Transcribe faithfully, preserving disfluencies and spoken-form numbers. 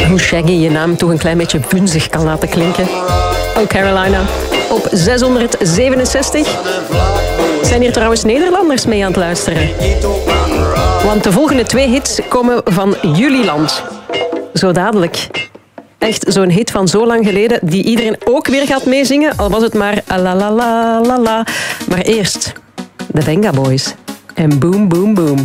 Hoe Shaggy je naam toch een klein beetje vunzig kan laten klinken. Oh Carolina. Op zeshonderdzevenenzestig. Zijn hier trouwens Nederlanders mee aan het luisteren? Want de volgende twee hits komen van Juliland. Zo dadelijk. Echt zo'n hit van zo lang geleden die iedereen ook weer gaat meezingen. Al was het maar la la la la la. Maar eerst de Venga Boys. En boom boom boom.